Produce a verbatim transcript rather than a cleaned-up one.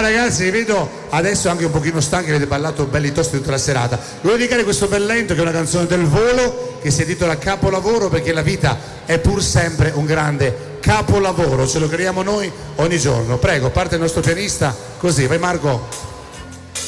ragazzi, vi vedo adesso anche un pochino stanchi, avete ballato belli tosti tutta la serata. Voglio dedicare questo bel lento che è una canzone del volo che si intitola Capolavoro, perché la vita è pur sempre un grande capolavoro, ce lo creiamo noi ogni giorno. Prego, parte il nostro pianista, così, vai Marco.